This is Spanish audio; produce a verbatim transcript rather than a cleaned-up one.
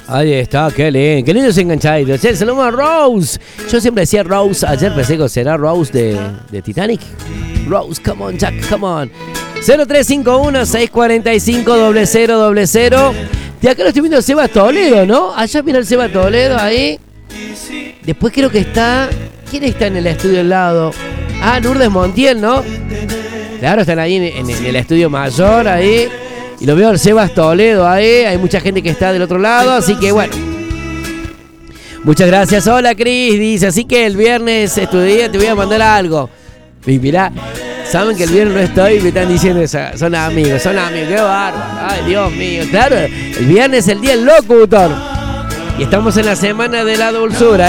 Ahí está, qué lindo, qué lindo ese enganchadito. Che, saludos a Rose. Yo siempre decía Rose, ayer pensé que será Rose de, de Titanic. Rose, come on, Jack, come on. cero tres cinco uno, seis cuatro cinco, cero cero cero cero. De acá lo estoy viendo Seba Toledo, ¿no? Allá viene el Seba Toledo ahí. Después creo que está... ¿Quién está en el estudio al lado? Ah, Lourdes Montiel, ¿no? Claro, están ahí en, en, en el estudio mayor, ahí. Y lo veo al Sebas Toledo ahí. Hay mucha gente que está del otro lado, así que bueno. Muchas gracias. Hola, Cris. Dice, así que el viernes es tu día, te voy a mandar algo. Y mirá, saben que el viernes no estoy y me están diciendo eso. Son amigos, son amigos. Qué bárbaro. Ay, Dios mío. Claro, el viernes es el día del locutor. Y estamos en la semana de la dulzura.